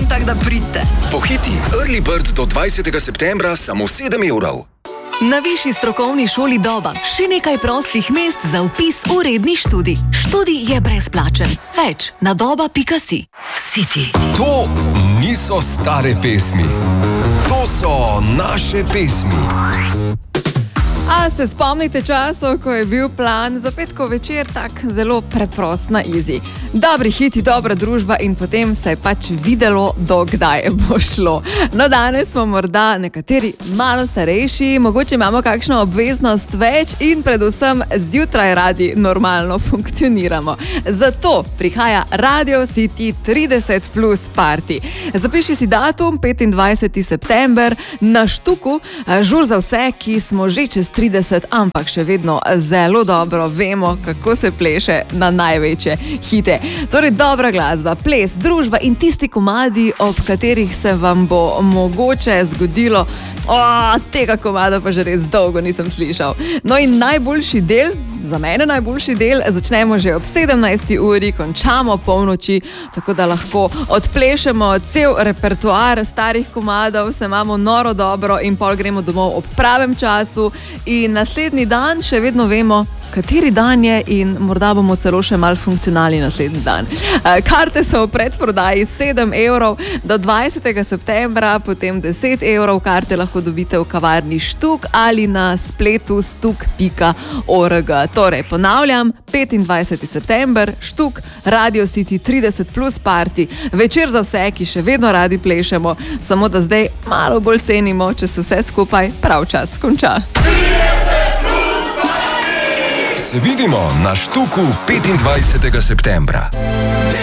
tak da pridite. Pohiti, Early Bird do 20. septembra samo 7 evrov. Na Višji strokovni šoli Doba še nekaj prostih mest za vpis v redni študij. Študij je brezplačen. Več na doba.si. City. To niso stare pesmi. To so naše pesmi. A se spomnite časov, ko je bil plan za petkov večer tak zelo preprost na easy. Dobri hiti, dobra družba in potem se je pač videlo, do kdaj bo šlo. No, danes smo morda nekateri malo starejši, mogoče imamo kakšno obveznost več in predvsem zjutraj radi normalno funkcioniramo. Zato prihaja Radio City 30 plus party. Zapiši si datum 25. september na Štuku, žur za vse, ki smo že čez 30, ampak še vedno zelo dobro vemo, kako se pleše na največje hite. Torej dobra glasba, ples, družba in tisti komadi, ob katerih se vam bo mogoče zgodilo, tega komada pa že res dolgo nisem slišal. No in najboljši del, za mene najboljši del, začnemo že ob 17. uri, končamo polnoči, tako da lahko odplešemo cel repertoar starih komadov, se imamo noro dobro in pol gremo domov ob pravem času in naslednji dan še vedno vemo, kateri dan je in morda bomo celo še malo funkcionalni naslednji dan. Karte so v predprodaji 7 evrov do 20. septembra, potem 10 evrov karte lahko dobite v kavarni Štuk ali na spletu stuk.org. Torej, ponavljam, 25. september, Štuk, Radio City 30 plus party, večer za vse, ki še vedno radi plešemo, samo da zdaj malo bolj cenimo, če se vse skupaj prav čas konča. Se vidimo na Štuku 25. septembra.